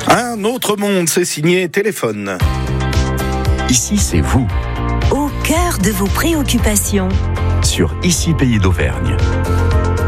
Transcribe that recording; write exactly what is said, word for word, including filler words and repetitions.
Un autre monde, c'est signé Téléphone. Ici, c'est vous. Au cœur de vos préoccupations. Sur Ici Pays d'Auvergne.